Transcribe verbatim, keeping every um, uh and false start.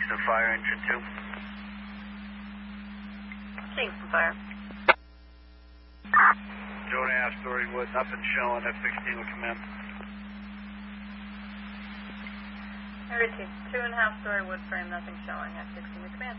Kingston Fire, engine two. Kingston Fire. Two and a half story wood, nothing showing. F sixteen will come in. I repeat, two and a half story wood frame, nothing showing. F sixteen will come in.